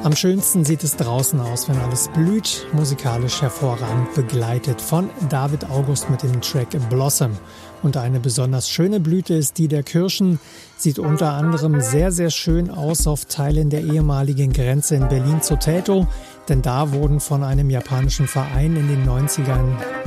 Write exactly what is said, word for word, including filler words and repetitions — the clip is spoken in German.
Am schönsten sieht es draußen aus, wenn alles blüht, musikalisch hervorragend begleitet von David August mit dem Track Blossom. Und eine besonders schöne Blüte ist die der Kirschen, sieht unter anderem sehr, sehr schön aus auf Teilen der ehemaligen Grenze in Berlin zur Tätow, denn da wurden von einem japanischen Verein in den neunzigern